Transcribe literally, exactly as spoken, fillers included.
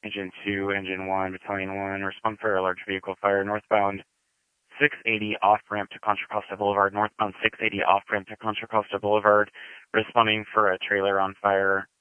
Engine two, Engine one, Battalion one, respond for a large vehicle fire northbound six eighty off-ramp to Contra Costa Boulevard, northbound six eighty off-ramp to Contra Costa Boulevard, responding for a trailer on fire